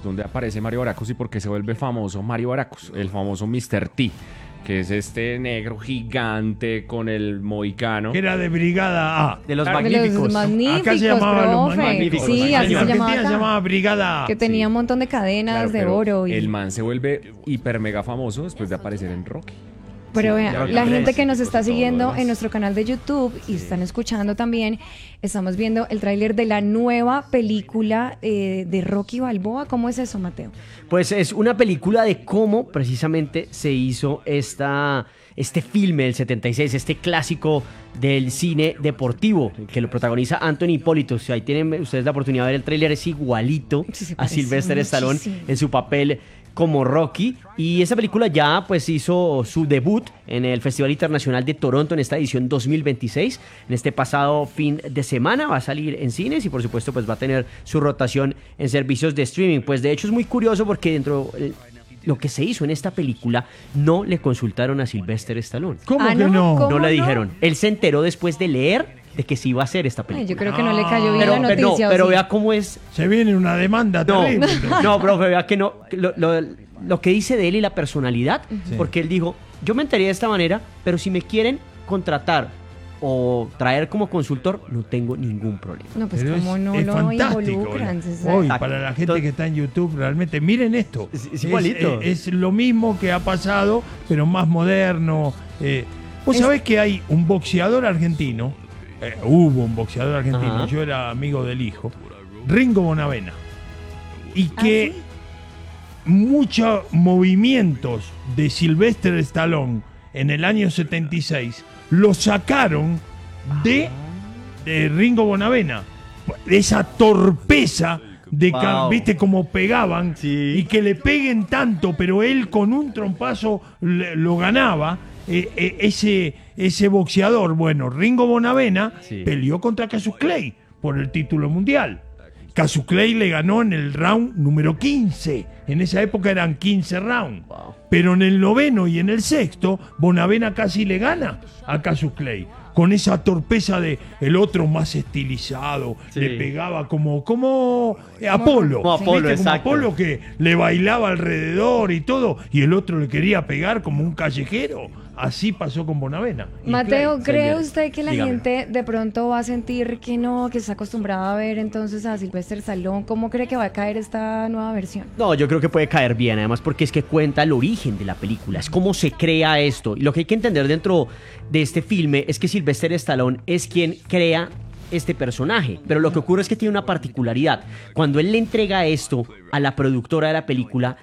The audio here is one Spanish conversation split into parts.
donde aparece Mario Baracus y por qué se vuelve famoso Mario Baracus, el famoso Mr. T, que es este negro gigante con el mohicano. Que era de Brigada A. De los magníficos. De los magníficos, Acá se llamaba los profe. magníficos. Sí, así En se llamaba Argentina acá. se llamaba Brigada A. Que tenía un montón de cadenas Claro, de pero oro. el man se vuelve hiper mega famoso después de aparecer en Rocky. Pero Sí, vean, ya la Rocky gente que III, nos por está todo lo siguiendo demás. en nuestro canal de YouTube y están escuchando también, estamos viendo el tráiler de la nueva película de Rocky Balboa. ¿Cómo es eso, Mateo? Pues es una película de cómo precisamente se hizo este filme del 76, este clásico del cine deportivo, que lo protagoniza Anthony Hipólito. Si ahí tienen ustedes la oportunidad de ver el tráiler, es igualito Sí, se a parece Sylvester Stallone muchísimo. en su papel como Rocky. Y esta película ya pues hizo su debut en el Festival Internacional de Toronto en esta edición 2026. En este pasado fin de semana va a salir en cines y por supuesto pues va a tener su rotación en servicios de streaming. Pues de hecho es muy curioso porque lo que se hizo en esta película no le consultaron a Sylvester Stallone. ¿Cómo Ah, que ¿no? no? ¿Cómo? No le no? dijeron. Él se enteró después de leer de que se iba a hacer esta Ay, película. yo creo que no le cayó bien la pero no, noticia. ¿o pero sí? vea cómo es. Se viene una demanda No, terrible. no, profe, vea que no. Lo que dice de él y la personalidad, Sí. porque él dijo, yo me enteré de esta manera, pero si me quieren contratar o traer como consultor, no tengo ningún problema. No, pues Pero como no es lo fantástico. involucran. Hoy, Exacto. para la gente que está en YouTube, realmente, miren esto. Es igualito. Es lo mismo que ha pasado, pero más moderno. Vos sabés que hay un boxeador argentino, hubo un boxeador argentino, Ajá. yo era amigo del hijo, Ringo Bonavena, y que muchos movimientos de Sylvester Stallone en el año 76 lo sacaron de Ringo Bonavena. Esa torpeza de Wow. viste cómo pegaban Sí. y que le peguen tanto, pero él con un trompazo lo ganaba. Ese boxeador, bueno, Ringo Bonavena, Sí. peleó contra Cassius Clay por el título mundial. Cassius Clay le ganó en el round número 15. En esa época eran 15 rounds. Wow. Pero en el noveno y en el sexto, Bonavena casi le gana a Cassius Clay. Con esa torpeza de el otro más estilizado, Sí. le pegaba como Apolo. Como Apolo, ¿Viste? Como exacto. Apolo que le bailaba alrededor y todo, y el otro le quería pegar como un callejero. Así pasó con Bonavena. Y Mateo, Clay. ¿cree señor, usted que la dígame. gente de pronto va a sentir que no, que está acostumbrada a ver entonces a Sylvester Stallone? ¿Cómo cree que va a caer esta nueva versión? No, yo creo que puede caer bien, además porque es que cuenta el origen de la película, es cómo se crea esto. Y lo que hay que entender dentro de este filme es que Sylvester Stallone es quien crea este personaje, pero lo que ocurre es que tiene una particularidad. Cuando él le entrega esto a la productora de la película,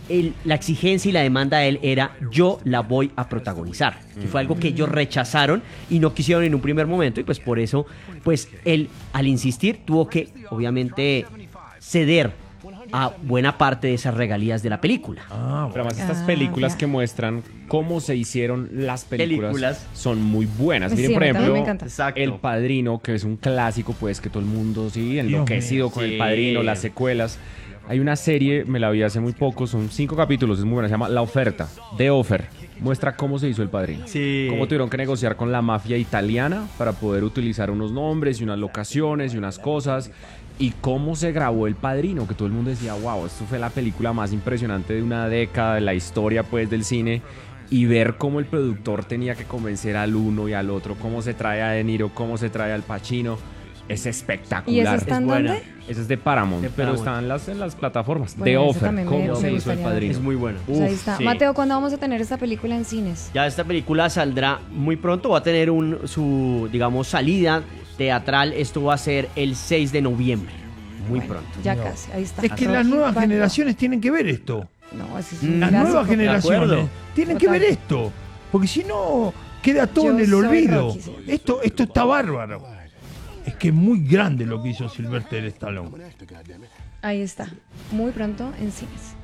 la exigencia y la demanda de él era yo la voy a protagonizar, que fue algo que ellos rechazaron y no quisieron en un primer momento, y pues por eso pues él al insistir tuvo que obviamente ceder a buena parte de esas regalías de la película. Ah, Pero además estas Ah, películas ya. que muestran cómo se hicieron las películas, Películas. son muy buenas. Sí, Miren, por a mí también ejemplo, me encanta. Exacto. El Padrino, que es un clásico, pues que todo el mundo sí, enloquecido mío. con Sí. El Padrino, las secuelas. Hay una serie, me la vi hace muy poco, son 5 capítulos, es muy buena, se llama La Oferta, The Offer. Muestra cómo se hizo El Padrino. Sí. Cómo tuvieron que negociar con la mafia italiana para poder utilizar unos nombres y unas locaciones y unas cosas. Y cómo se grabó El Padrino, que todo el mundo decía, wow, esto fue la película más impresionante de una década, de la historia pues del cine. Y ver cómo el productor tenía que convencer al uno y al otro, cómo se trae a De Niro, cómo se trae al Pacino. Es espectacular. ¿Y eso está en Es buena. dónde? Ese es de Paramount, De pero Paramount. está en las plataformas. Bueno, The ese Offer, también cómo me se hizo El gustaría ver. Padrino. Es muy buena. Pues ahí está. Sí. Mateo, ¿cuándo vamos a tener esta película en cines? Ya esta película saldrá muy pronto, va a tener su, digamos, salida teatral. Esto va a ser el 6 de noviembre. Muy Bueno, pronto. Ya casi, ahí está. es que Rocky las nuevas Balboa. generaciones tienen que ver esto. No, ese es un Las clásico. nuevas generaciones acuerdo. tienen que Total. ver esto. Porque si no, queda todo Yo en el soy olvido. Rocky, sí. Esto está bárbaro. Es que es muy grande lo que hizo Sylvester Stallone. Ahí está. Muy pronto en cines.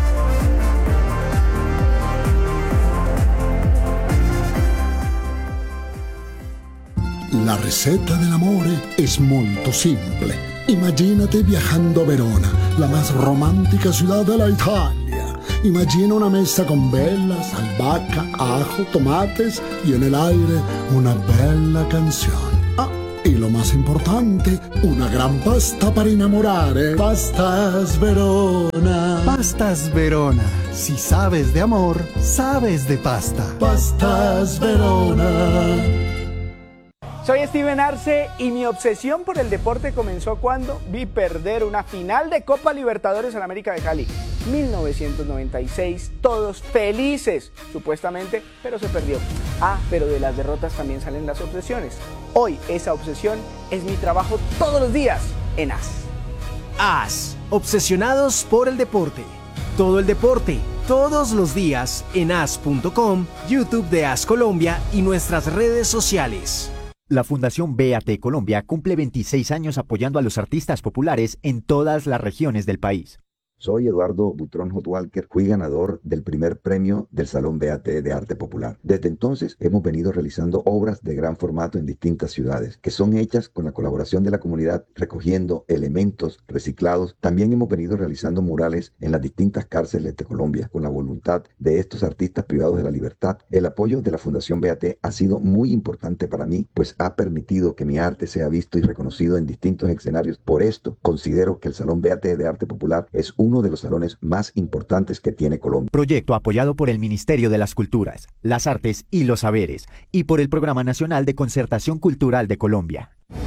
La ricetta dell'amore è molto simple. Imagínate viajando a Verona, la más romántica ciudad de la Italia. Imagina una mesa con velas, albahaca, ajo, tomates y en el aire una bella canción. Ah, y lo más importante, una gran pasta para enamorar, ¿eh? Pastas Verona. Pastas Verona. Si sabes de amor, sabes de pasta. Pastas Verona. Soy Steven Arce y mi obsesión por el deporte comenzó cuando vi perder una final de Copa Libertadores en América de Cali. 1996, todos felices, supuestamente, pero se perdió. Pero de las derrotas también salen las obsesiones. Hoy esa obsesión es mi trabajo todos los días en AS. AS, obsesionados por el deporte. Todo el deporte, todos los días en as.com, YouTube de AS Colombia y nuestras redes sociales. La Fundación BAT Colombia cumple 26 años apoyando a los artistas populares en todas las regiones del país. Soy Eduardo Butrón Hotwalker, fui ganador del primer premio del Salón BAT de Arte Popular. Desde entonces hemos venido realizando obras de gran formato en distintas ciudades, que son hechas con la colaboración de la comunidad, recogiendo elementos reciclados. También hemos venido realizando murales en las distintas cárceles de Colombia, con la voluntad de estos artistas privados de la libertad. El apoyo de la Fundación BAT ha sido muy importante para mí, pues ha permitido que mi arte sea visto y reconocido en distintos escenarios. Por esto, considero que el Salón BAT de Arte Popular es uno de los salones más importantes que tiene Colombia. Proyecto apoyado por el Ministerio de las Culturas, las Artes y los Saberes y por el Programa Nacional de Concertación Cultural de Colombia.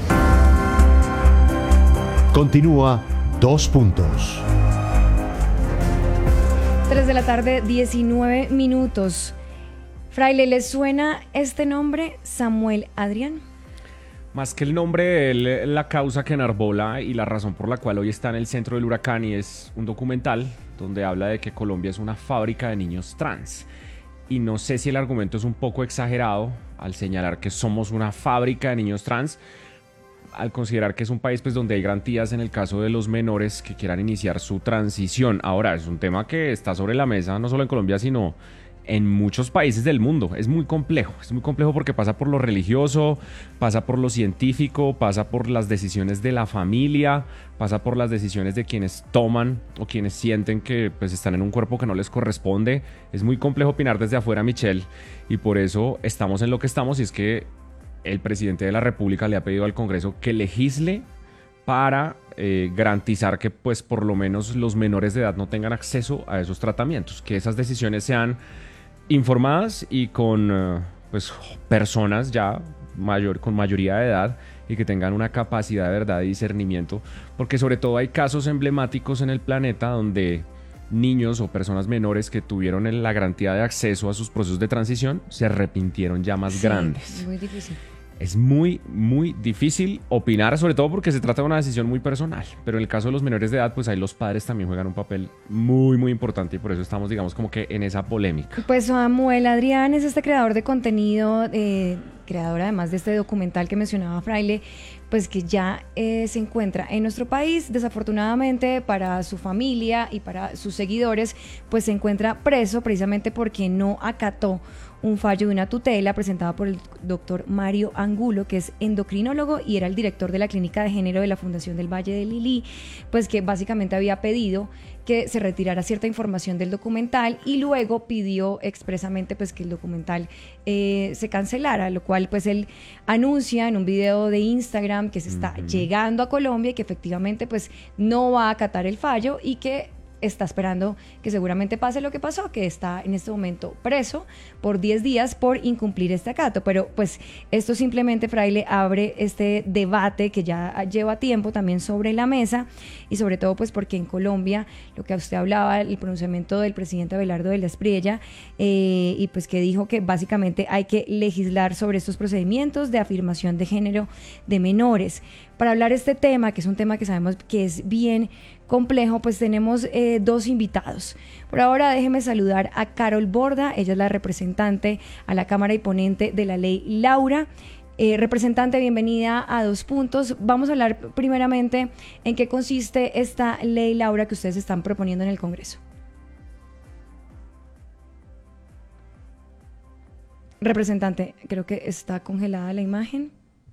Continúa 2 puntos. 3 de la tarde, 19 minutos. Fraile, ¿les suena este nombre, Samuel Adrián? Más que el nombre, la causa que enarbola y la razón por la cual hoy está en el centro del huracán, y es un documental donde habla de que Colombia es una fábrica de niños trans. Y no sé si el argumento es un poco exagerado al señalar que somos una fábrica de niños trans, al considerar que es un país pues, donde hay garantías en el caso de los menores que quieran iniciar su transición. Ahora, es un tema que está sobre la mesa, no solo en Colombia, sino en muchos países del mundo. Es muy complejo porque pasa por lo religioso, pasa por lo científico, pasa por las decisiones de la familia, pasa por las decisiones de quienes toman o quienes sienten que pues, están en un cuerpo que no les corresponde. Es muy complejo opinar desde afuera, Michelle, y por eso estamos en lo que estamos, y es que el presidente de la República le ha pedido al Congreso que legisle para garantizar que pues por lo menos los menores de edad no tengan acceso a esos tratamientos, que esas decisiones sean informadas y con pues personas ya con mayoría de edad y que tengan una capacidad de verdad de discernimiento, porque sobre todo hay casos emblemáticos en el planeta donde niños o personas menores que tuvieron la garantía de acceso a sus procesos de transición se arrepintieron ya más grandes. Es muy difícil. Es muy, muy difícil opinar, sobre todo porque se trata de una decisión muy personal. Pero en el caso de los menores de edad, pues ahí los padres también juegan un papel muy, muy importante, y por eso estamos, digamos, como que en esa polémica. Pues Samuel Adrián es este creador de contenido, creador además de este documental que mencionaba Fraile, pues que ya se encuentra en nuestro país. Desafortunadamente para su familia y para sus seguidores, pues se encuentra preso precisamente porque no acató un fallo de una tutela presentada por el doctor Mario Angulo, que es endocrinólogo y era el director de la clínica de género de la Fundación del Valle del Lili, pues que básicamente había pedido que se retirara cierta información del documental y luego pidió expresamente pues que el documental se cancelara, lo cual pues él anuncia en un video de Instagram que se está llegando a Colombia y que efectivamente pues no va a acatar el fallo y que está esperando que seguramente pase lo que pasó, que está en este momento preso por 10 días por incumplir este acato. Pero pues esto simplemente, Fraile, abre este debate que ya lleva tiempo también sobre la mesa, y sobre todo pues porque en Colombia, lo que usted hablaba, el pronunciamiento del presidente Abelardo de la Espriella, y pues que dijo que básicamente hay que legislar sobre estos procedimientos de afirmación de género de menores. Para hablar de este tema, que es un tema que sabemos que es bien complejo, pues tenemos dos invitados. Por ahora déjeme saludar a Carol Borda, ella es la representante a la Cámara y ponente de la ley Laura. Representante, bienvenida a 2 puntos. Vamos a hablar primeramente en qué consiste esta ley Laura que ustedes están proponiendo en el Congreso. Representante, creo que está congelada la imagen.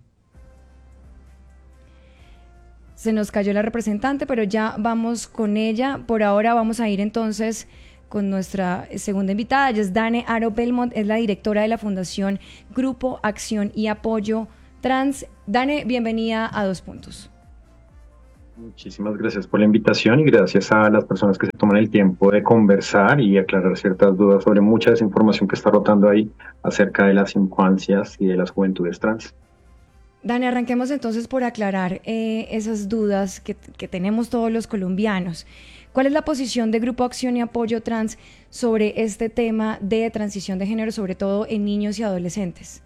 Se nos cayó la representante, pero ya vamos con ella. Por ahora vamos a ir entonces con nuestra segunda invitada. Ella es Dane Aro Belmont, es la directora de la Fundación Grupo Acción y Apoyo trans. Dane, bienvenida a Dos Puntos. Muchísimas gracias por la invitación y gracias a las personas que se toman el tiempo de conversar y aclarar ciertas dudas sobre mucha desinformación que está rotando ahí acerca de las infancias y de las juventudes trans. Dani, arranquemos entonces por aclarar esas dudas que tenemos todos los colombianos. ¿Cuál es la posición de Grupo Acción y Apoyo Trans sobre este tema de transición de género, sobre todo en niños y adolescentes?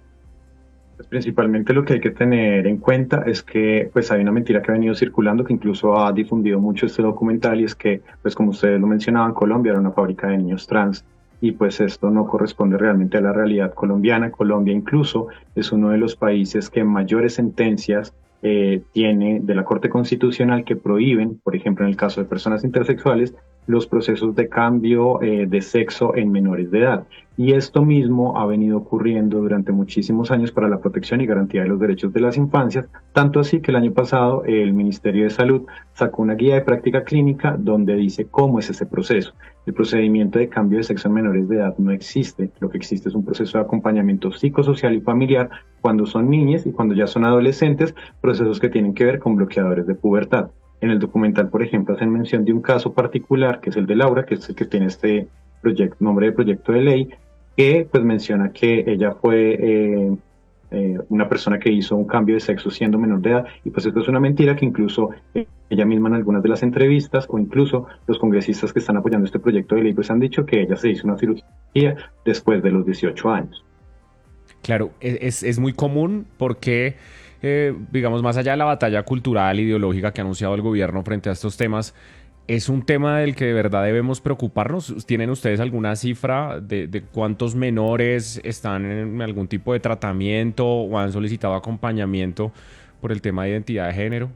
Pues principalmente lo que hay que tener en cuenta es que pues hay una mentira que ha venido circulando, que incluso ha difundido mucho este documental, y es que, pues como ustedes lo mencionaban, Colombia era una fábrica de niños trans, y pues esto no corresponde realmente a la realidad colombiana. Colombia incluso es uno de los países que mayores sentencias tiene de la Corte Constitucional que prohíben, por ejemplo en el caso de personas intersexuales, los procesos de cambio de sexo en menores de edad. Y esto mismo ha venido ocurriendo durante muchísimos años para la protección y garantía de los derechos de las infancias, tanto así que el año pasado el Ministerio de Salud sacó una guía de práctica clínica donde dice cómo es ese proceso. El procedimiento de cambio de sexo en menores de edad no existe. Lo que existe es un proceso de acompañamiento psicosocial y familiar cuando son niñas y cuando ya son adolescentes, procesos que tienen que ver con bloqueadores de pubertad. En el documental, por ejemplo, hacen mención de un caso particular, que es el de Laura, que es el que tiene este nombre de proyecto de ley, que pues menciona que ella fue una persona que hizo un cambio de sexo siendo menor de edad, y pues esto es una mentira que incluso ella misma en algunas de las entrevistas, o incluso los congresistas que están apoyando este proyecto de ley, pues han dicho que ella se hizo una cirugía después de los 18 años. Claro, es muy común porque, digamos, más allá de la batalla cultural, ideológica que ha anunciado el gobierno frente a estos temas, es un tema del que de verdad debemos preocuparnos. ¿Tienen ustedes alguna cifra de cuántos menores están en algún tipo de tratamiento o han solicitado acompañamiento por el tema de identidad de género?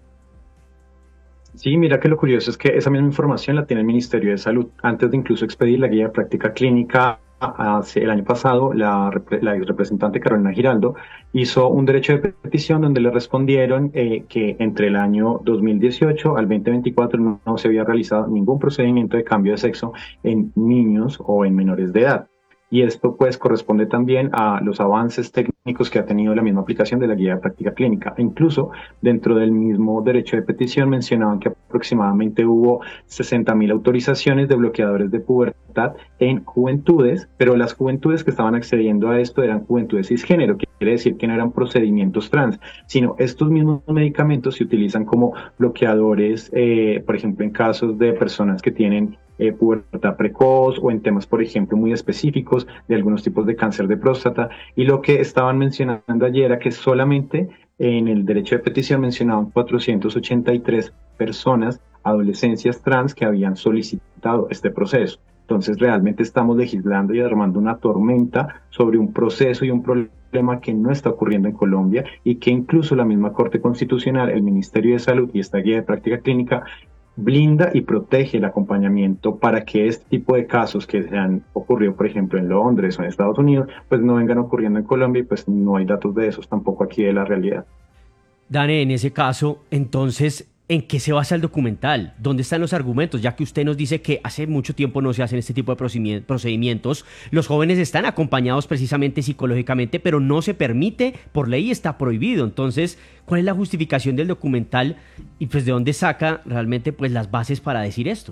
Sí, mira que lo curioso es que esa misma información la tiene el Ministerio de Salud. Antes de incluso expedir la guía de práctica clínica, el año pasado, la ex representante Carolina Giraldo hizo un derecho de petición donde le respondieron que entre el año 2018 al 2024 no se había realizado ningún procedimiento de cambio de sexo en niños o en menores de edad. Y esto pues corresponde también a los avances técnicos que ha tenido la misma aplicación de la guía de práctica clínica. E incluso dentro del mismo derecho de petición mencionaban que aproximadamente hubo 60.000 autorizaciones de bloqueadores de pubertad en juventudes, pero las juventudes que estaban accediendo a esto eran juventudes cisgénero, que quiere decir que no eran procedimientos trans, sino estos mismos medicamentos se utilizan como bloqueadores, por ejemplo en casos de personas que tienen pubertad precoz, o en temas, por ejemplo, muy específicos de algunos tipos de cáncer de próstata. Y lo que estaban mencionando ayer era que solamente en el derecho de petición mencionaban 483 personas, adolescencias trans, que habían solicitado este proceso. Entonces realmente estamos legislando y armando una tormenta sobre un proceso y un problema que no está ocurriendo en Colombia, y que incluso la misma Corte Constitucional, el Ministerio de Salud y esta guía de práctica clínica blinda y protege el acompañamiento para que este tipo de casos que se han ocurrido, por ejemplo, en Londres o en Estados Unidos, pues no vengan ocurriendo en Colombia, y pues no hay datos de esos tampoco aquí de la realidad. Dane, en ese caso, entonces, ¿en qué se basa el documental? ¿Dónde están los argumentos? Ya que usted nos dice que hace mucho tiempo no se hacen este tipo de procedimientos, los jóvenes están acompañados precisamente psicológicamente, pero no se permite, por ley está prohibido. Entonces, ¿cuál es la justificación del documental y pues de dónde saca realmente pues las bases para decir esto?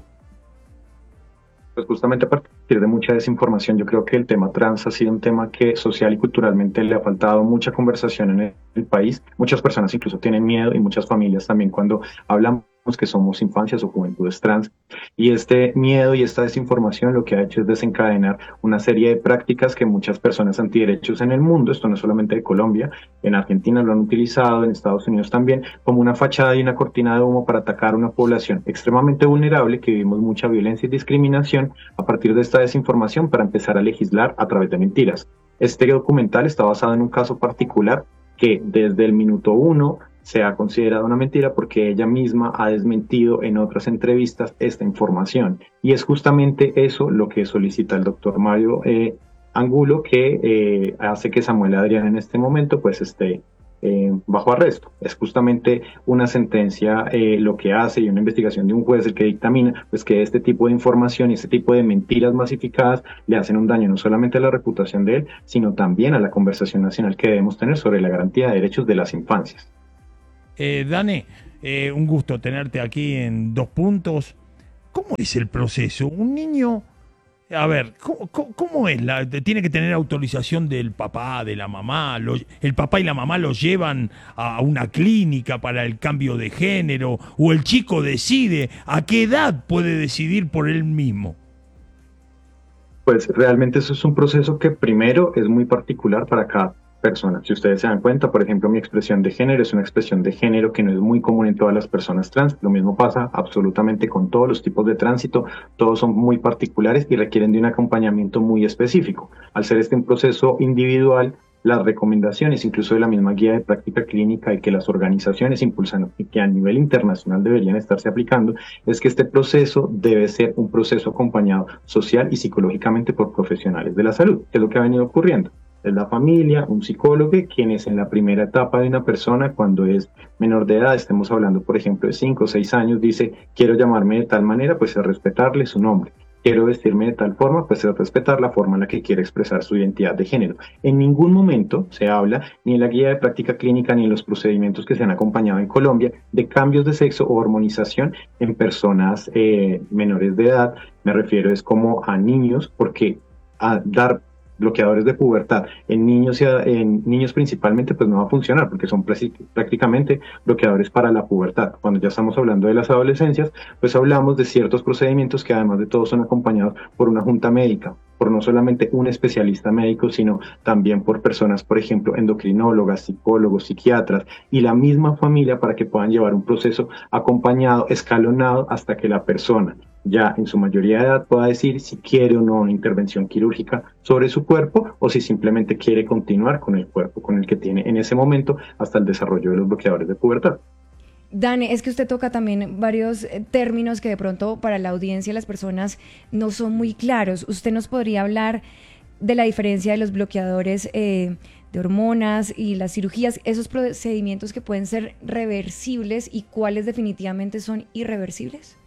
Pues justamente a partir de mucha desinformación, yo creo que el tema trans ha sido un tema que social y culturalmente le ha faltado mucha conversación en el país. Muchas personas incluso tienen miedo, y muchas familias también, cuando hablamos que somos infancias o juventudes trans. Y este miedo y esta desinformación lo que ha hecho es desencadenar una serie de prácticas que muchas personas antiderechos en el mundo, esto no es solamente de Colombia, en Argentina lo han utilizado, en Estados Unidos también, como una fachada y una cortina de humo para atacar a una población extremadamente vulnerable, que vivimos mucha violencia y discriminación a partir de esta desinformación, para empezar a legislar a través de mentiras. Este documental está basado en un caso particular que desde el minuto 1 se ha considerado una mentira, porque ella misma ha desmentido en otras entrevistas esta información. Y es justamente eso lo que solicita el doctor Mario Angulo, que hace que Samuel Adrián en este momento pues esté bajo arresto. Es justamente una sentencia lo que hace y una investigación de un juez el que dictamina pues que este tipo de información y este tipo de mentiras masificadas le hacen un daño no solamente a la reputación de él, sino también a la conversación nacional que debemos tener sobre la garantía de derechos de las infancias. Dane, un gusto tenerte aquí en 2 puntos. ¿Cómo es el proceso? Un niño, a ver, ¿cómo es? ¿Tiene que tener autorización del papá, de la mamá? ¿El papá y la mamá lo llevan a una clínica para el cambio de género? ¿O el chico decide? ¿A qué edad puede decidir por él mismo? Pues realmente eso es un proceso que primero es muy particular para cada persona. Si ustedes se dan cuenta, por ejemplo, mi expresión de género es una expresión de género que no es muy común en todas las personas trans. Lo mismo pasa absolutamente con todos los tipos de tránsito. Todos son muy particulares y requieren de un acompañamiento muy específico. Al ser este un proceso individual, las recomendaciones, incluso de la misma guía de práctica clínica y que las organizaciones impulsan y que a nivel internacional deberían estarse aplicando, es que este proceso debe ser un proceso acompañado social y psicológicamente por profesionales de la salud, que es lo que ha venido ocurriendo. Es la familia, un psicólogo, quienes en la primera etapa de una persona, cuando es menor de edad, estemos hablando por ejemplo de 5 o 6 años, dice, quiero llamarme de tal manera, pues es respetarle su nombre. Quiero vestirme de tal forma, pues es respetar la forma en la que quiere expresar su identidad de género. En ningún momento se habla, ni en la guía de práctica clínica, ni en los procedimientos que se han acompañado en Colombia, de cambios de sexo o hormonización en personas menores de edad. Me refiero es como a niños, porque a dar bloqueadores de pubertad en niños principalmente pues no va a funcionar porque son prácticamente bloqueadores para la pubertad. Cuando ya estamos hablando de las adolescencias, pues hablamos de ciertos procedimientos que además de todo son acompañados por una junta médica, por no solamente un especialista médico, sino también por personas, por ejemplo, endocrinólogas, psicólogos, psiquiatras y la misma familia para que puedan llevar un proceso acompañado, escalonado, hasta que la persona ya en su mayoría de edad pueda decir si quiere o no una intervención quirúrgica sobre su cuerpo o si simplemente quiere continuar con el cuerpo con el que tiene en ese momento hasta el desarrollo de los bloqueadores de pubertad. Dane, es que usted toca también varios términos que de pronto para la audiencia y las personas no son muy claros. ¿Usted nos podría hablar de la diferencia de los bloqueadores de hormonas y las cirugías, esos procedimientos que pueden ser reversibles y cuáles definitivamente son irreversibles?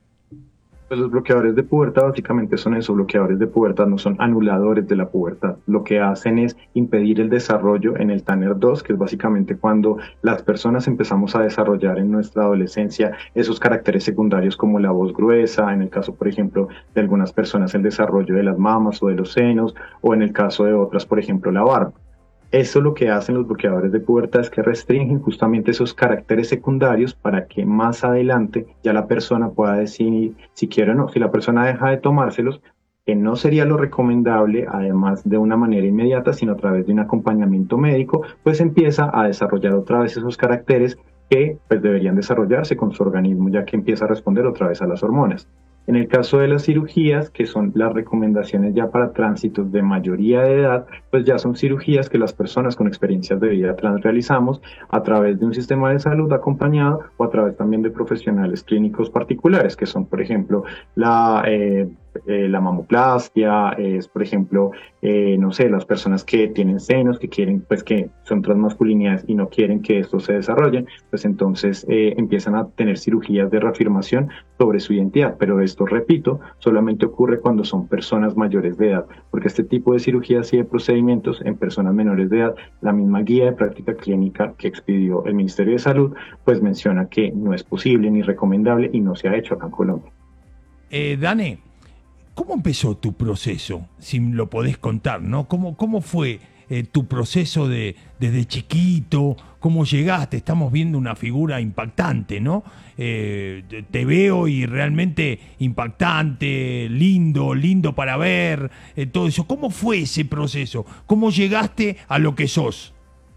Pues los bloqueadores de pubertad básicamente son eso, bloqueadores de pubertad, no son anuladores de la pubertad. Lo que hacen es impedir el desarrollo en el Tanner 2, que es básicamente cuando las personas empezamos a desarrollar en nuestra adolescencia esos caracteres secundarios como la voz gruesa, en el caso, por ejemplo, de algunas personas el desarrollo de las mamas o de los senos, o en el caso de otras, por ejemplo, la barba. Eso lo que hacen los bloqueadores de pubertad es que restringen justamente esos caracteres secundarios para que más adelante ya la persona pueda decidir si quiere o no. Si la persona deja de tomárselos, que no sería lo recomendable, además de una manera inmediata, sino a través de un acompañamiento médico, pues empieza a desarrollar otra vez esos caracteres que pues deberían desarrollarse con su organismo, ya que empieza a responder otra vez a las hormonas. En el caso de las cirugías, que son las recomendaciones ya para tránsitos de mayoría de edad, pues ya son cirugías que las personas con experiencias de vida trans realizamos a través de un sistema de salud acompañado o a través también de profesionales clínicos particulares, que son, por ejemplo, la mamoplastia, es, por ejemplo, no sé, las personas que tienen senos, que quieren, pues que son transmasculinidades y no quieren que esto se desarrollen, pues entonces empiezan a tener cirugías de reafirmación sobre su identidad, pero esto, repito, solamente ocurre cuando son personas mayores de edad, porque este tipo de cirugías y de procedimientos en personas menores de edad, la misma guía de práctica clínica que expidió el Ministerio de Salud, pues menciona que no es posible ni recomendable y no se ha hecho acá en Colombia. Dane, ¿cómo empezó tu proceso? Si lo podés contar, ¿no? ¿Cómo fue tu proceso desde chiquito? ¿Cómo llegaste? Estamos viendo una figura impactante, ¿no? Te veo y realmente impactante, lindo para ver, todo eso. ¿Cómo fue ese proceso? ¿Cómo llegaste a lo que sos?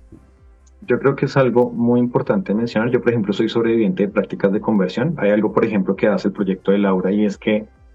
Yo creo que es algo muy importante mencionar. Yo, por ejemplo, soy sobreviviente de prácticas de conversión. Hay algo, por ejemplo, que hace el proyecto de Laura y es que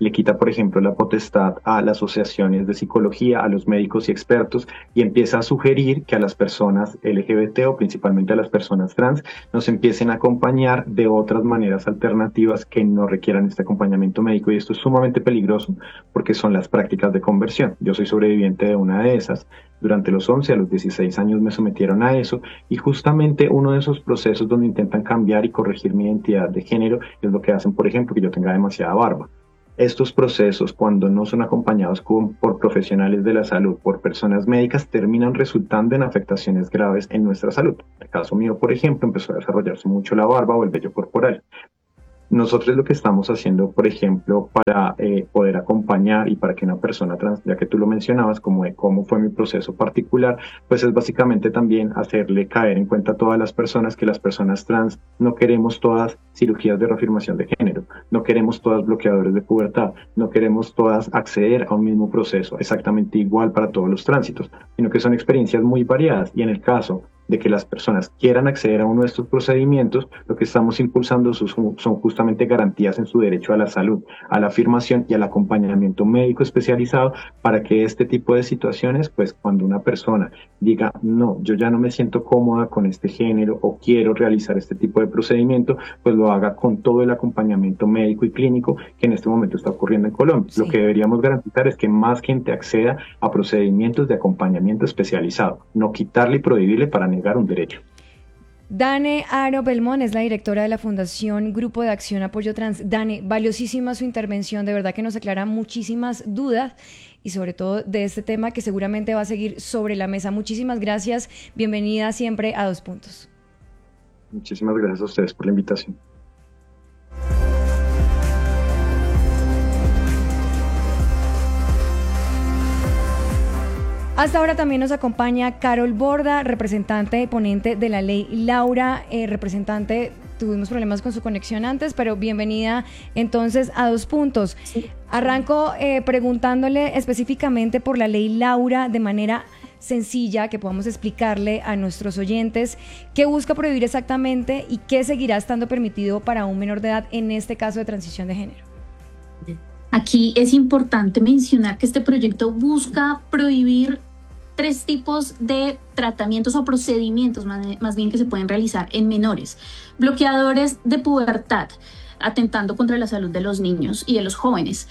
le quita, por ejemplo, la potestad a las asociaciones de psicología, a los médicos y expertos, y empieza a sugerir que a las personas LGBT o principalmente a las personas trans nos empiecen a acompañar de otras maneras alternativas que no requieran este acompañamiento médico. Y esto es sumamente peligroso porque son las prácticas de conversión. Yo soy sobreviviente de una de esas. Durante los 11 a los 16 años me sometieron a eso, y justamente uno de esos procesos donde intentan cambiar y corregir mi identidad de género es lo que hacen, por ejemplo, que yo tenga demasiada barba. Estos procesos, cuando no son acompañados por profesionales de la salud, por personas médicas, terminan resultando en afectaciones graves en nuestra salud. En el caso mío, por ejemplo, empezó a desarrollarse mucho la barba o el vello corporal. Nosotros lo que estamos haciendo, por ejemplo, para poder acompañar y para que una persona trans, ya que tú lo mencionabas, como de cómo fue mi proceso particular, pues es básicamente también hacerle caer en cuenta a todas las personas que las personas trans no queremos todas cirugías de reafirmación de género, no queremos todas bloqueadores de pubertad, no queremos todas acceder a un mismo proceso exactamente igual para todos los tránsitos, sino que son experiencias muy variadas, y en el caso de que las personas quieran acceder a uno de estos procedimientos, lo que estamos impulsando son justamente garantías en su derecho a la salud, a la afirmación y al acompañamiento médico especializado, para que este tipo de situaciones, pues cuando una persona diga, no, yo ya no me siento cómoda con este género o quiero realizar este tipo de procedimiento, pues lo haga con todo el acompañamiento médico y clínico que en este momento está ocurriendo en Colombia. Sí. Lo que deberíamos garantizar es que más gente acceda a procedimientos de acompañamiento especializado, no quitarle y prohibirle para negar un derecho. Dane Aro Belmont es la directora de la Fundación Grupo de Acción Apoyo Trans. Dane, valiosísima su intervención, de verdad que nos aclara muchísimas dudas y sobre todo de este tema que seguramente va a seguir sobre la mesa. Muchísimas gracias, bienvenida siempre a Dos Puntos. Muchísimas gracias a ustedes por la invitación. Hasta ahora también nos acompaña Carol Borda, representante y ponente de la ley Laura, representante, tuvimos problemas con su conexión antes, pero bienvenida entonces a Dos Puntos. Sí. Arranco preguntándole específicamente por la ley Laura de manera sencilla, que podamos explicarle a nuestros oyentes qué busca prohibir exactamente y qué seguirá estando permitido para un menor de edad en este caso de transición de género. Aquí es importante mencionar que este proyecto busca prohibir 3 tipos de tratamientos o procedimientos más bien que se pueden realizar en menores. Bloqueadores de pubertad, atentando contra la salud de los niños y de los jóvenes.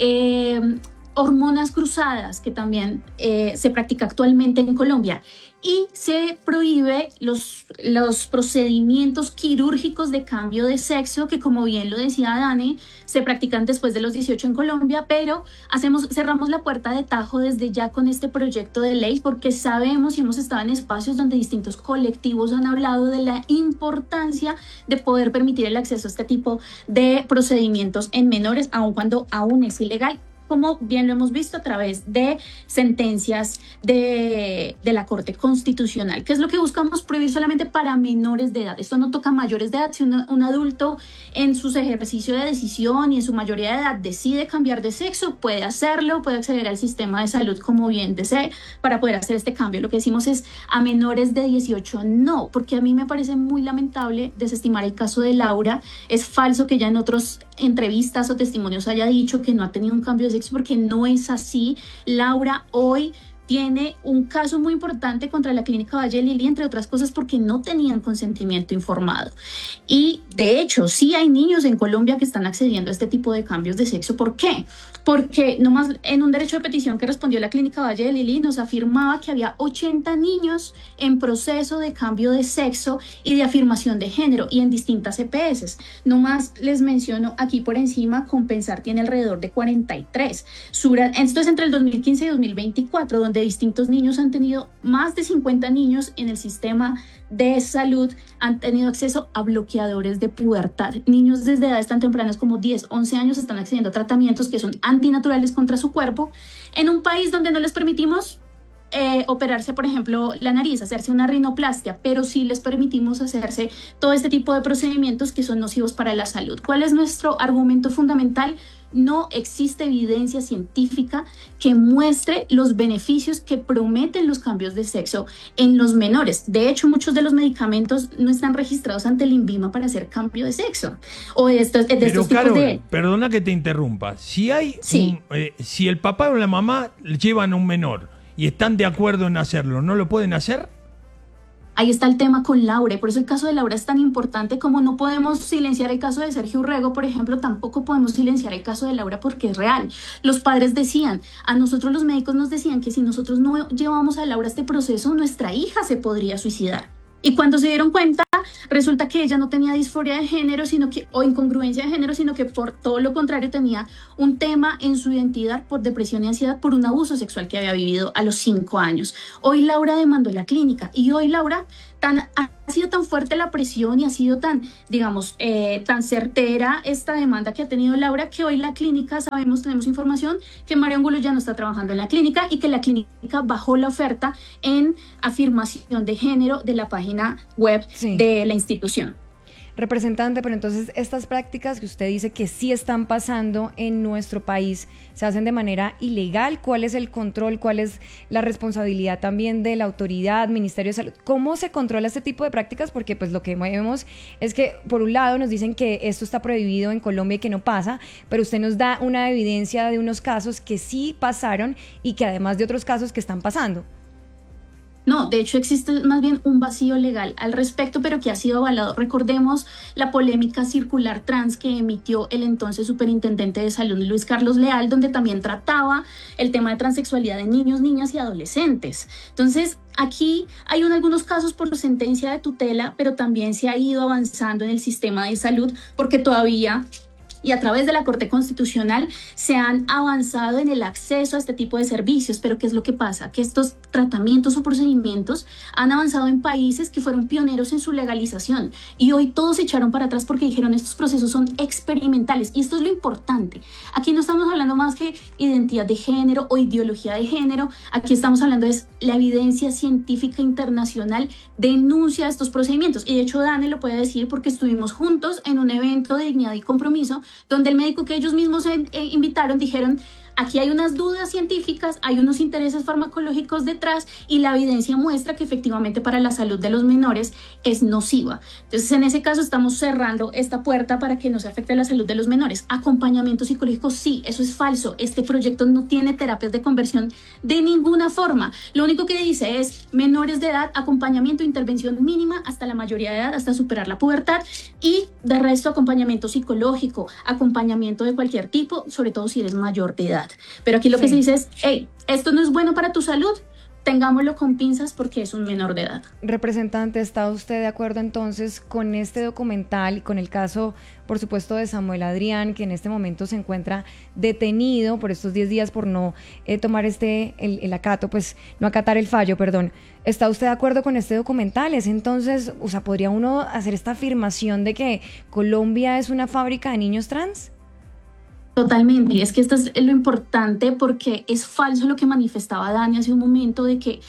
Hormonas cruzadas, que también se practica actualmente en Colombia. Y se prohíbe los procedimientos quirúrgicos de cambio de sexo, que como bien lo decía Dane, se practican después de los 18 en Colombia, pero cerramos la puerta de tajo desde ya con este proyecto de ley, porque sabemos y hemos estado en espacios donde distintos colectivos han hablado de la importancia de poder permitir el acceso a este tipo de procedimientos en menores, aun cuando aún es ilegal, como bien lo hemos visto a través de sentencias de la Corte Constitucional. ¿Qué es lo que buscamos prohibir? Solamente para menores de edad. Esto no toca mayores de edad. Si un adulto en sus ejercicios de decisión y en su mayoría de edad decide cambiar de sexo, puede hacerlo, puede acceder al sistema de salud como bien desee para poder hacer este cambio. Lo que decimos es a menores de 18 no, porque a mí me parece muy lamentable desestimar el caso de Laura. Es falso que ya en otras entrevistas o testimonios haya dicho que no ha tenido un cambio de sexo, porque no es así. Laura hoy tiene un caso muy importante contra la Clínica Valle de Lili, entre otras cosas porque no tenían consentimiento informado. Y de hecho, sí hay niños en Colombia que están accediendo a este tipo de cambios de sexo. ¿Por qué? Porque nomás en un derecho de petición que respondió la Clínica Valle de Lili nos afirmaba que había 80 niños en proceso de cambio de sexo y de afirmación de género y en distintas EPS. Nomás les menciono aquí por encima, Compensar tiene alrededor de 43. Esto es entre el 2015 y 2024, donde distintos niños han tenido, más de 50 niños en el sistema de salud han tenido acceso a bloqueadores de pubertad. Niños desde edades tan tempranas como 10, 11 años están accediendo a tratamientos que son antinaturales contra su cuerpo en un país donde no les permitimos operarse, por ejemplo, la nariz, hacerse una rinoplastia, pero sí les permitimos hacerse todo este tipo de procedimientos que son nocivos para la salud. ¿Cuál es nuestro argumento fundamental? no existe evidencia científica que muestre los beneficios que prometen los cambios de sexo en los menores. De hecho, muchos de los medicamentos no están registrados ante el INVIMA para hacer cambio de sexo. O de estos Pero tipos Carol, de... perdona que te interrumpa. Si hay Sí. si el papá o la mamá llevan a un menor y están de acuerdo en hacerlo, ¿no lo pueden hacer? Ahí está el tema con Laura, y por eso el caso de Laura es tan importante. Como no podemos silenciar el caso de Sergio Urrego, por ejemplo, tampoco podemos silenciar el caso de Laura porque es real. Los padres decían, a nosotros los médicos nos decían que si nosotros no llevamos a Laura a este proceso, nuestra hija se podría suicidar. Y cuando se dieron cuenta, resulta que ella no tenía disforia de género, o incongruencia de género, sino que por todo lo contrario tenía un tema en su identidad por depresión y ansiedad por un abuso sexual que había vivido a los 5 años. Hoy Laura demandó la clínica y hoy Laura ha sido tan fuerte la presión y ha sido tan, digamos, tan certera esta demanda que ha tenido Laura, que hoy la clínica, tenemos información que Mario Angulo ya no está trabajando en la clínica y que la clínica bajó la oferta en afirmación de género de la página web de la institución. Representante, pero entonces estas prácticas que usted dice que sí están pasando en nuestro país, ¿se hacen de manera ilegal? ¿Cuál es el control? ¿Cuál es la responsabilidad también de la autoridad, Ministerio de Salud? ¿Cómo se controla este tipo de prácticas? Porque pues lo que vemos es que por un lado nos dicen que esto está prohibido en Colombia y que no pasa, pero usted nos da una evidencia de unos casos que sí pasaron y que además de otros casos que están pasando. No, de hecho existe más bien un vacío legal al respecto, pero que ha sido avalado. Recordemos la polémica circular trans que emitió el entonces superintendente de salud Luis Carlos Leal, donde también trataba el tema de transexualidad de niños, niñas y adolescentes. Entonces, aquí hay algunos casos por sentencia de tutela, pero también se ha ido avanzando en el sistema de salud porque todavía... y a través de la Corte Constitucional se han avanzado en el acceso a este tipo de servicios. Pero ¿qué es lo que pasa? Que estos tratamientos o procedimientos han avanzado en países que fueron pioneros en su legalización y hoy todos se echaron para atrás porque dijeron estos procesos son experimentales. Y esto es lo importante. Aquí no estamos hablando más que identidad de género o ideología de género. Aquí estamos hablando de la evidencia científica internacional denuncia estos procedimientos. Y de hecho Dani lo puede decir porque estuvimos juntos en un evento de dignidad y compromiso donde el médico que ellos mismos invitaron dijeron, aquí hay unas dudas científicas, hay unos intereses farmacológicos detrás y la evidencia muestra que efectivamente para la salud de los menores es nociva. Entonces, en ese caso estamos cerrando esta puerta para que no se afecte la salud de los menores. Acompañamiento psicológico, sí, eso es falso. Este proyecto no tiene terapias de conversión de ninguna forma. Lo único que dice es menores de edad, acompañamiento, intervención mínima hasta la mayoría de edad, hasta superar la pubertad y de resto acompañamiento psicológico, acompañamiento de cualquier tipo, sobre todo si eres mayor de edad. Pero aquí lo que se dice es, hey, esto no es bueno para tu salud, tengámoslo con pinzas porque es un menor de edad. Representante, ¿está usted de acuerdo entonces con este documental y con el caso, por supuesto, de Samuel Adrián, que en este momento se encuentra detenido por estos 10 días por no tomar el acato, pues no acatar el fallo, perdón? ¿Está usted de acuerdo con este documental? ¿Es entonces, o sea, podría uno hacer esta afirmación de que Colombia es una fábrica de niños trans? Totalmente, y es que esto es lo importante porque es falso lo que manifestaba Dani hace un momento de que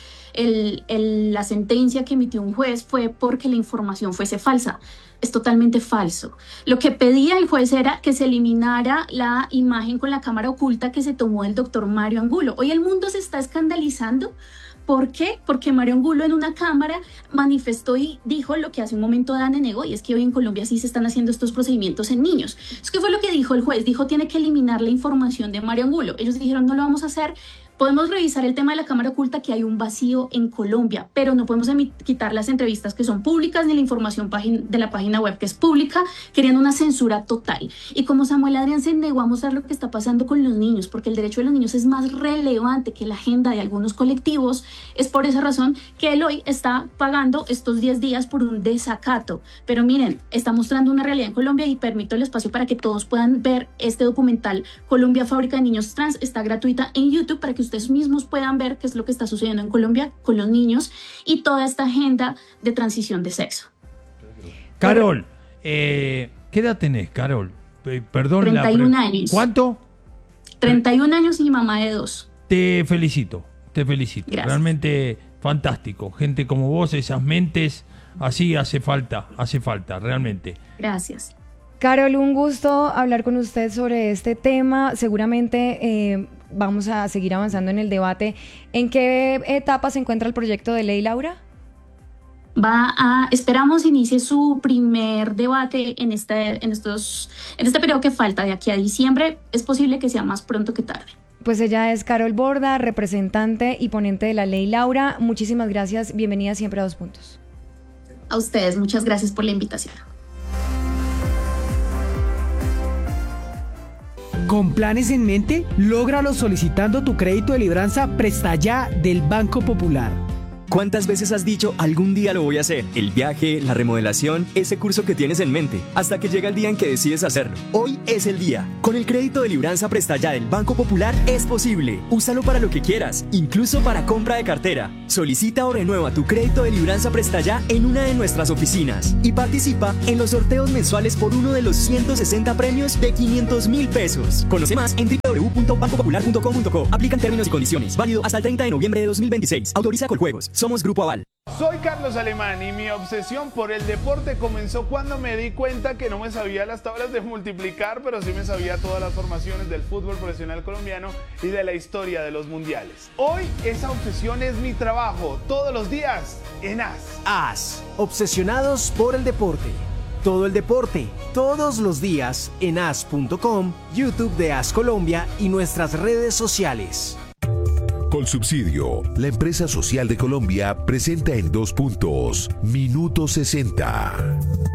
la sentencia que emitió un juez fue porque la información fuese falsa. Es totalmente falso. Lo que pedía el juez era que se eliminara la imagen con la cámara oculta que se tomó del doctor Mario Angulo. Hoy el mundo se está escandalizando. ¿Por qué? Porque Mario Angulo en una cámara manifestó y dijo lo que hace un momento Dani negó, y es que hoy en Colombia sí se están haciendo estos procedimientos en niños. ¿Qué fue lo que dijo el juez? Dijo tiene que eliminar la información de Mario Angulo. Ellos dijeron no lo vamos a hacer. Podemos revisar el tema de la cámara oculta, que hay un vacío en Colombia, pero no podemos quitar las entrevistas que son públicas ni la información de la página web que es pública. Querían una censura total. Y como Samuel Adrián se negó a mostrar lo que está pasando con los niños, porque el derecho de los niños es más relevante que la agenda de algunos colectivos, es por esa razón que él hoy está pagando estos 10 días por un desacato. Pero miren, está mostrando una realidad en Colombia y permito el espacio para que todos puedan ver este documental Colombia, Fábrica de Niños Trans. Está gratuita en YouTube para que ustedes mismos puedan ver qué es lo que está sucediendo en Colombia con los niños y toda esta agenda de transición de sexo. Carol, ¿qué edad tenés, Carol? Perdón. 31 años. ¿Cuánto? 31 años y mamá de 2. Te felicito. Gracias. Realmente fantástico. Gente como vos, esas mentes, así hace falta, realmente. Gracias. Carol, un gusto hablar con usted sobre este tema. Seguramente vamos a seguir avanzando en el debate. ¿En qué etapa se encuentra el proyecto de ley, Laura? Esperamos inicie su primer debate en este periodo que falta de aquí a diciembre. Es posible que sea más pronto que tarde. Pues ella es Carol Borda, representante y ponente de la ley. Laura, muchísimas gracias. Bienvenida siempre a 2 Puntos. A ustedes, muchas gracias por la invitación. Con planes en mente, lógralo solicitando tu crédito de libranza Presta Ya del Banco Popular. ¿Cuántas veces has dicho algún día lo voy a hacer? El viaje, la remodelación, ese curso que tienes en mente, hasta que llega el día en que decides hacerlo. Hoy es el día. Con el crédito de libranza Presta Ya del Banco Popular es posible. Úsalo para lo que quieras, incluso para compra de cartera. Solicita o renueva tu crédito de libranza Presta Ya en una de nuestras oficinas y participa en los sorteos mensuales por uno de los 160 premios de 500.000 pesos. Conoce más en www.bancopopular.com.co. Aplican términos y condiciones. Válido hasta el 30 de noviembre de 2026. Autoriza Coljuegos. Somos Grupo Aval. Soy Carlos Alemán y mi obsesión por el deporte comenzó cuando me di cuenta que no me sabía las tablas de multiplicar, pero sí me sabía todas las formaciones del fútbol profesional colombiano y de la historia de los mundiales. Hoy esa obsesión es mi trabajo, todos los días en AS. AS, obsesionados por el deporte. Todo el deporte, todos los días en as.com, YouTube de AS Colombia y nuestras redes sociales. Colsubsidio, la empresa social de Colombia, presenta en 2 Puntos, Minuto 60.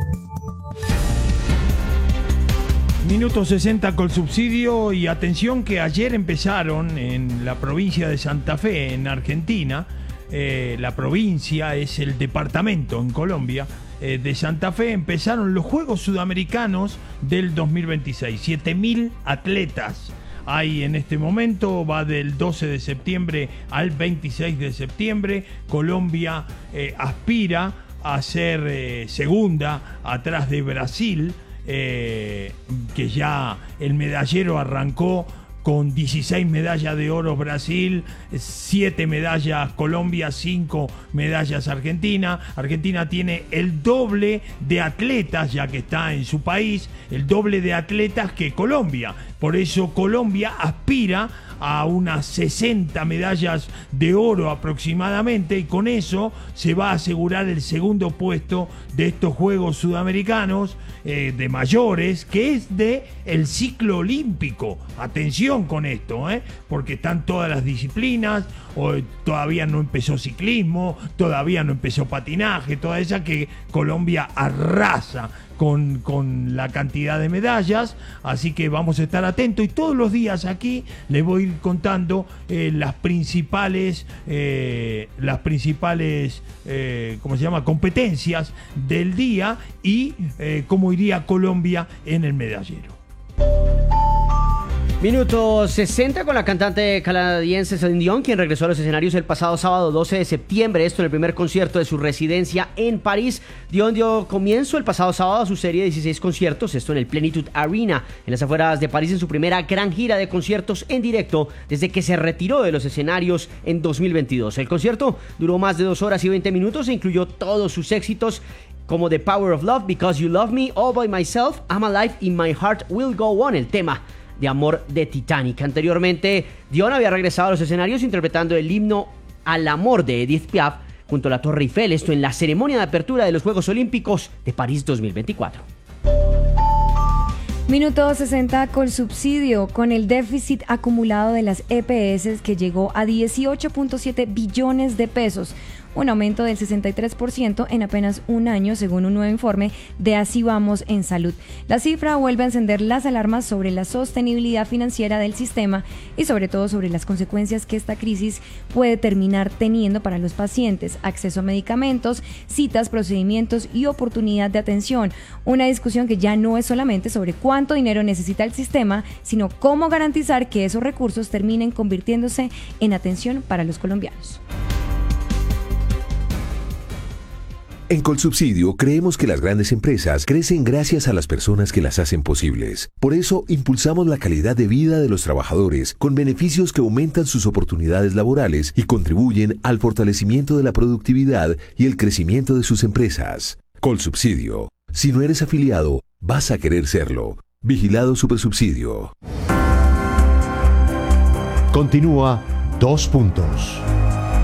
Minuto 60 Colsubsidio, y atención que ayer empezaron en la provincia de Santa Fe, en Argentina. La provincia es el departamento en Colombia de Santa Fe. Empezaron los Juegos Sudamericanos del 2026. 7.000 atletas hay en este momento. Va del 12 de septiembre al 26 de septiembre. Colombia aspira a ser segunda atrás de Brasil, que ya el medallero arrancó con 16 medallas de oro Brasil, 7 medallas Colombia, 5 medallas Argentina. Argentina tiene el doble de atletas, ya que está en su país, el doble de atletas que Colombia. Por eso Colombia aspira a unas 60 medallas de oro aproximadamente, y con eso se va a asegurar el segundo puesto de estos Juegos Sudamericanos de mayores, que es de el ciclo olímpico. Atención con esto, porque están todas las disciplinas. Todavía no empezó ciclismo, todavía no empezó patinaje, toda esa que Colombia arrasa con la cantidad de medallas. Así que vamos a estar atentos, y todos los días aquí les voy a ir contando las principales competencias del día y cómo iría Colombia en el medallero. Minuto 60 con la cantante canadiense Celine Dion, quien regresó a los escenarios el pasado sábado 12 de septiembre, esto en el primer concierto de su residencia en París. Dion dio comienzo el pasado sábado a su serie de 16 conciertos, esto en el Plenitude Arena, en las afueras de París, en su primera gran gira de conciertos en directo desde que se retiró de los escenarios en 2022. El concierto duró más de 2 horas y 20 minutos e incluyó todos sus éxitos, como The Power of Love, Because You Love Me, All By Myself, I'm Alive y My Heart Will Go On, el tema de amor de Titanic. Anteriormente, Dion había regresado a los escenarios interpretando el himno al amor de Edith Piaf junto a la Torre Eiffel, esto en la ceremonia de apertura de los Juegos Olímpicos de París 2024. Minuto 60 Colsubsidio, con el déficit acumulado de las EPS que llegó a 18.7 billones de pesos, un aumento del 63% en apenas un año, según un nuevo informe de Así Vamos en Salud. La cifra vuelve a encender las alarmas sobre la sostenibilidad financiera del sistema y sobre todo sobre las consecuencias que esta crisis puede terminar teniendo para los pacientes: acceso a medicamentos, citas, procedimientos y oportunidad de atención. Una discusión que ya no es solamente sobre cuánto dinero necesita el sistema, sino cómo garantizar que esos recursos terminen convirtiéndose en atención para los colombianos. En Colsubsidio creemos que las grandes empresas crecen gracias a las personas que las hacen posibles. Por eso impulsamos la calidad de vida de los trabajadores con beneficios que aumentan sus oportunidades laborales y contribuyen al fortalecimiento de la productividad y el crecimiento de sus empresas. Colsubsidio. Si no eres afiliado, vas a querer serlo. Vigilado Supersubsidio. Continúa 2 puntos.